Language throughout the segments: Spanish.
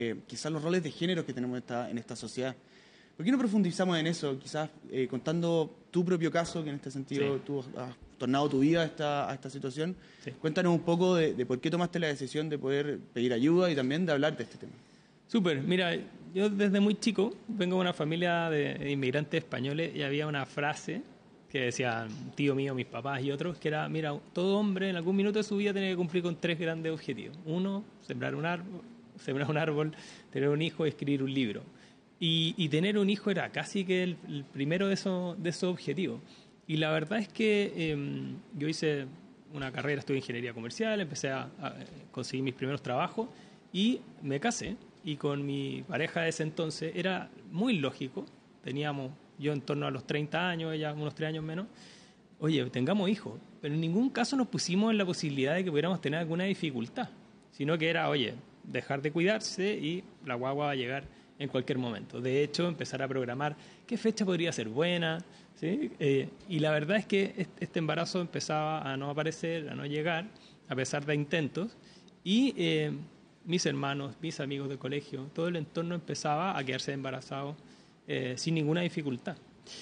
quizás los roles de género que tenemos en esta sociedad. ¿Por qué no profundizamos en eso? Quizás contando tu propio caso, que en este sentido Sí. tú has tornado tu vida a esta situación. Sí. Cuéntanos un poco de por qué tomaste la decisión de poder pedir ayuda y también de hablar de este tema. Súper, mira, yo desde muy chico vengo de una familia de inmigrantes españoles y había una frase que decía un tío mío, mis papás y otros, que era, mira, todo hombre en algún minuto de su vida tiene que cumplir con 3 grandes objetivos. Uno, sembrar un árbol, tener un hijo y escribir un libro. Y tener un hijo era casi que el primero de esos objetivos. Y la verdad es que yo hice una carrera, estudié ingeniería comercial, empecé a conseguir mis primeros trabajos y me casé. Y con mi pareja de ese entonces era muy lógico, teníamos yo en torno a los 30 años, ella unos 3 años menos, oye, tengamos hijos, pero en ningún caso nos pusimos en la posibilidad de que pudiéramos tener alguna dificultad, sino que era, oye, dejar de cuidarse y la guagua va a llegar en cualquier momento. De hecho, empezar a programar qué fecha podría ser buena, ¿sí? Y la verdad es que este embarazo empezaba a no aparecer, a no llegar, a pesar de intentos, y mis hermanos, mis amigos de colegio, todo el entorno empezaba a quedarse embarazado sin ninguna dificultad.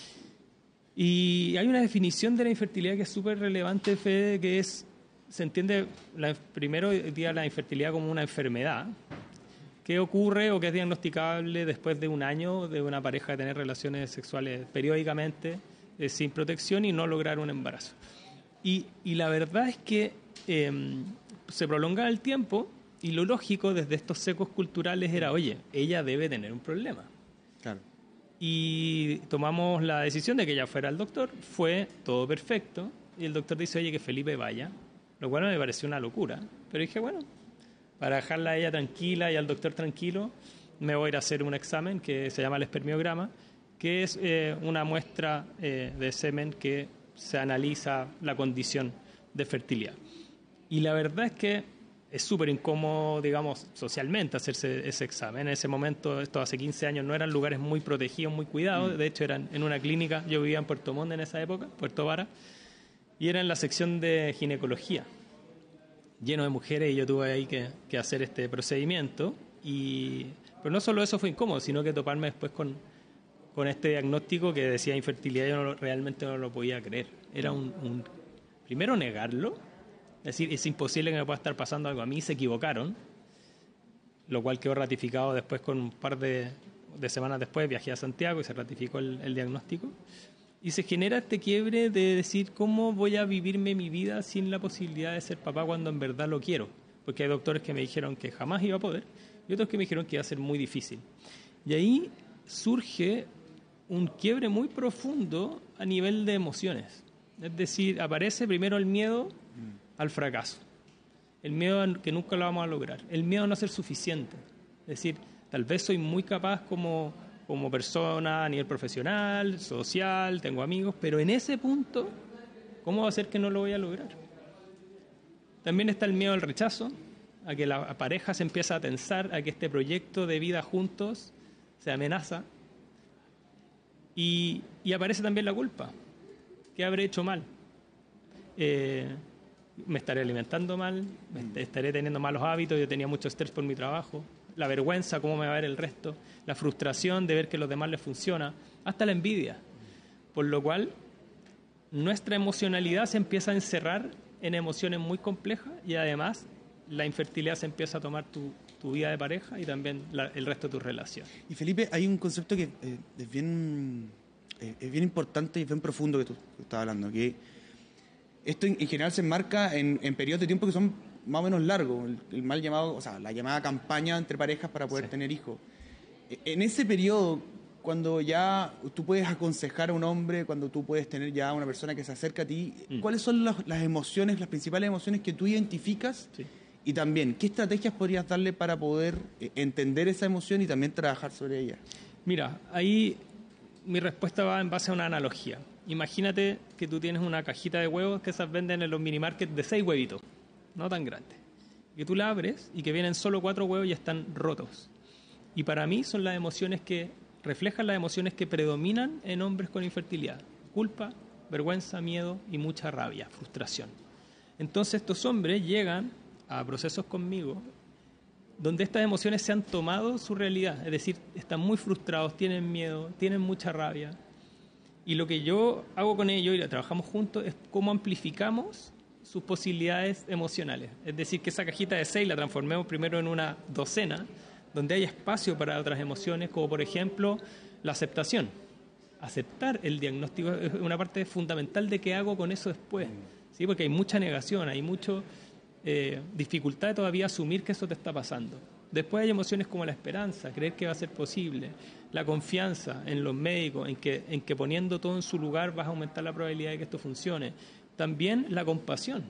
Y hay una definición de la infertilidad que es súper relevante, Fede, que es, se entiende primero día la infertilidad como una enfermedad que ocurre o que es diagnosticable después de un año de una pareja de tener relaciones sexuales periódicamente sin protección y no lograr un embarazo. Y la verdad es que se prolonga el tiempo y lo lógico desde estos secos culturales era, oye, ella debe tener un problema. Claro. Y tomamos la decisión de que ella fuera al doctor, fue todo perfecto, y el doctor dice, oye, que Felipe vaya, lo cual me pareció una locura, pero dije, bueno, para dejarla a ella tranquila y al doctor tranquilo, me voy a ir a hacer un examen que se llama el espermiograma, que es una muestra de semen que se analiza la condición de fertilidad. Y la verdad es que es súper incómodo, digamos, socialmente hacerse ese examen. En ese momento, esto hace 15 años, no eran lugares muy protegidos, muy cuidados. De hecho, eran en una clínica. Yo vivía en Puerto Montt en esa época, Puerto Vara, y era en la sección de ginecología, lleno de mujeres, y yo tuve ahí que hacer este procedimiento. Pero no solo eso fue incómodo, sino que toparme después con este diagnóstico que decía infertilidad. Yo realmente no lo podía creer. Era primero negarlo. Es decir, es imposible que me pueda estar pasando algo a mí, se equivocaron, lo cual quedó ratificado después con un par de semanas después, viajé a Santiago y se ratificó el diagnóstico. Y se genera este quiebre de decir, ¿cómo voy a vivirme mi vida sin la posibilidad de ser papá cuando en verdad lo quiero? Porque hay doctores que me dijeron que jamás iba a poder y otros que me dijeron que iba a ser muy difícil. Y ahí surge un quiebre muy profundo a nivel de emociones. Es decir, aparece primero el miedo al fracaso, el miedo a que nunca lo vamos a lograr, el miedo a no ser suficiente. Es decir, tal vez soy muy capaz como persona a nivel profesional, social, tengo amigos, pero en ese punto, ¿cómo va a ser que no lo voy a lograr? También está el miedo al rechazo, a que la pareja se empieza a tensar, a que este proyecto de vida juntos se amenaza. Y aparece también la culpa. ¿Qué habré hecho mal? Me estaré alimentando mal, estaré teniendo malos hábitos, yo tenía mucho estrés por mi trabajo, la vergüenza, cómo me va a ver el resto, la frustración de ver que a los demás les funciona, hasta la envidia. Por lo cual, nuestra emocionalidad se empieza a encerrar en emociones muy complejas y además la infertilidad se empieza a tomar tu vida de pareja y también el resto de tus relaciones. Y Felipe, hay un concepto que es bien importante y bien profundo que tú estás hablando, que esto en general se enmarca en periodos de tiempo que son más o menos largos, el mal llamado, o sea, la llamada campaña entre parejas para poder tener hijos. En ese periodo, cuando ya tú puedes aconsejar a un hombre, cuando tú puedes tener ya una persona que se acerca a ti, ¿cuáles son las emociones, las principales emociones que tú identificas? Sí. Y también, ¿qué estrategias podrías darle para poder entender esa emoción y también trabajar sobre ella? Mira, ahí mi respuesta va en base a una analogía. Imagínate que tú tienes una cajita de huevos que esas venden en los minimarkets de 6 huevitos, no tan grandes. Que tú la abres y que vienen solo 4 huevos y están rotos. Y para mí son las emociones que reflejan las emociones que predominan en hombres con infertilidad. Culpa, vergüenza, miedo y mucha rabia, frustración. Entonces estos hombres llegan a procesos conmigo donde estas emociones se han tomado su realidad, es decir, están muy frustrados, tienen miedo, tienen mucha rabia. Y lo que yo hago con ellos y la trabajamos juntos es cómo amplificamos sus posibilidades emocionales. Es decir, que esa cajita de 6 la transformemos primero en una docena, donde hay espacio para otras emociones, como por ejemplo la aceptación. Aceptar el diagnóstico es una parte fundamental de qué hago con eso después, ¿sí? Porque hay mucha negación, hay mucha dificultad de todavía asumir que eso te está pasando. Después hay emociones como la esperanza, creer que va a ser posible, la confianza en los médicos, en que poniendo todo en su lugar vas a aumentar la probabilidad de que esto funcione. También la compasión,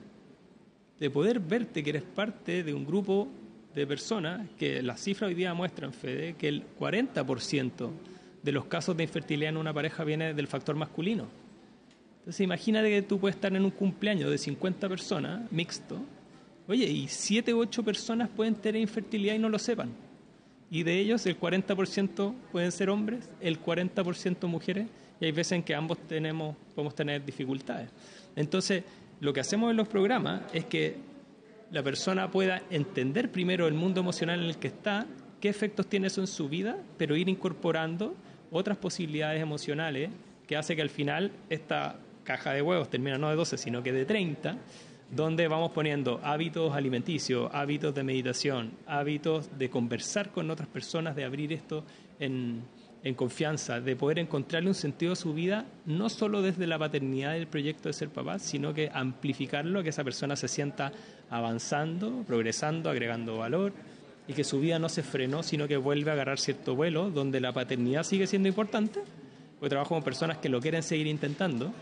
de poder verte que eres parte de un grupo de personas que las cifras hoy día muestran, Fede, que el 40% de los casos de infertilidad en una pareja viene del factor masculino. Entonces imagínate que tú puedes estar en un cumpleaños de 50 personas, mixto, oye, y 7 u 8 personas pueden tener infertilidad y no lo sepan. Y de ellos el 40% pueden ser hombres, el 40% mujeres, y hay veces en que ambos podemos tener dificultades. Entonces, lo que hacemos en los programas es que la persona pueda entender primero el mundo emocional en el que está, qué efectos tiene eso en su vida, pero ir incorporando otras posibilidades emocionales que hace que al final esta caja de huevos termine no de 12, sino que de 30, donde vamos poniendo hábitos alimenticios, hábitos de meditación, hábitos de conversar con otras personas, de abrir esto en confianza, de poder encontrarle un sentido a su vida, no solo desde la paternidad del proyecto de ser papá, sino que amplificarlo, que esa persona se sienta avanzando, progresando, agregando valor, y que su vida no se frenó, sino que vuelve a agarrar cierto vuelo, donde la paternidad sigue siendo importante, porque trabajo con personas que lo quieren seguir intentando,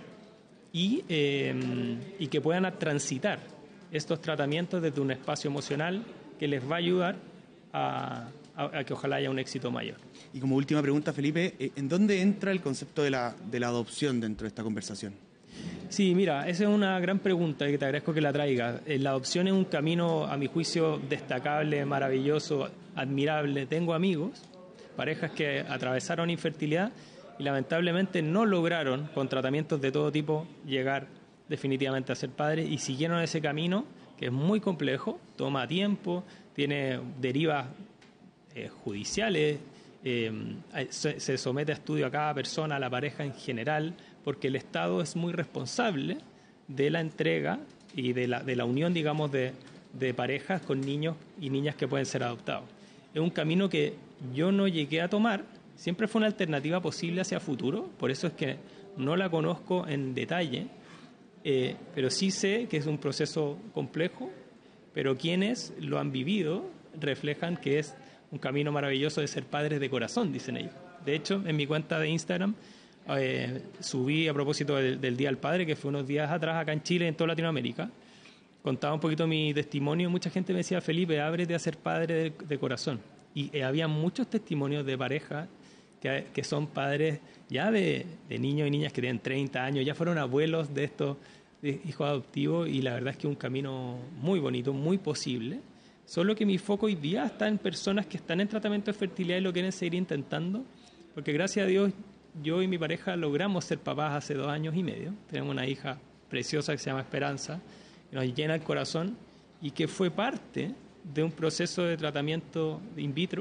y que puedan transitar estos tratamientos desde un espacio emocional que les va a ayudar a que ojalá haya un éxito mayor. Y como última pregunta, Felipe, ¿en dónde entra el concepto de la adopción dentro de esta conversación? Sí, mira, esa es una gran pregunta y te agradezco que la traigas. La adopción es un camino, a mi juicio, destacable, maravilloso, admirable. Tengo amigos, parejas que atravesaron infertilidad y lamentablemente no lograron, con tratamientos de todo tipo, llegar definitivamente a ser padres y siguieron ese camino que es muy complejo, toma tiempo, tiene derivas judiciales, se somete a estudio a cada persona, a la pareja en general, porque el Estado es muy responsable de la entrega y de la unión, digamos, de parejas con niños y niñas que pueden ser adoptados. Es un camino que yo no llegué a tomar, siempre fue una alternativa posible hacia futuro, por eso es que no la conozco en detalle, pero sí sé que es un proceso complejo, pero quienes lo han vivido reflejan que es un camino maravilloso de ser padres de corazón, dicen ellos. De hecho, en mi cuenta de Instagram subí a propósito del Día del Padre, que fue unos días atrás acá en Chile, en toda Latinoamérica, contaba un poquito mi testimonio. Mucha gente me decía, Felipe, ábrete a ser padre de corazón. Y había muchos testimonios de parejas que son padres ya de niños y niñas que tienen 30 años, ya fueron abuelos de estos hijos adoptivos, y la verdad es que es un camino muy bonito, muy posible. Solo que mi foco hoy día está en personas que están en tratamiento de fertilidad y lo quieren seguir intentando, porque gracias a Dios yo y mi pareja logramos ser papás hace 2 años y medio. Tenemos una hija preciosa que se llama Esperanza, que nos llena el corazón y que fue parte de un proceso de tratamiento in vitro.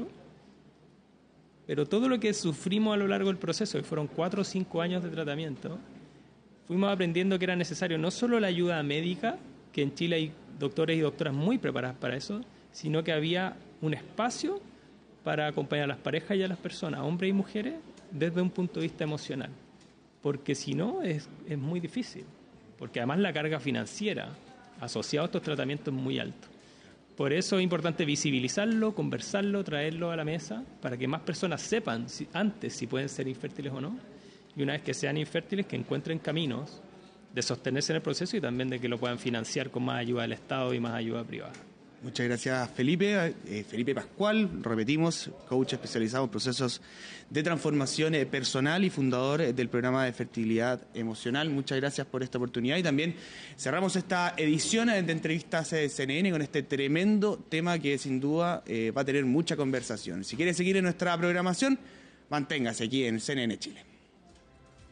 Pero todo lo que sufrimos a lo largo del proceso, que fueron 4 o 5 años de tratamiento, fuimos aprendiendo que era necesario no solo la ayuda médica, que en Chile hay doctores y doctoras muy preparadas para eso, sino que había un espacio para acompañar a las parejas y a las personas, hombres y mujeres, desde un punto de vista emocional. Porque si no, es muy difícil. Porque además la carga financiera asociada a estos tratamientos es muy alta. Por eso es importante visibilizarlo, conversarlo, traerlo a la mesa, para que más personas sepan antes si pueden ser infértiles o no. Y una vez que sean infértiles, que encuentren caminos de sostenerse en el proceso y también de que lo puedan financiar con más ayuda del Estado y más ayuda privada. Muchas gracias, Felipe. Felipe Pascual, repetimos, coach especializado en procesos de transformación personal y fundador del programa de fertilidad emocional. Muchas gracias por esta oportunidad y también cerramos esta edición de entrevistas de CNN con este tremendo tema que sin duda va a tener mucha conversación. Si quiere seguir en nuestra programación, manténgase aquí en CNN Chile.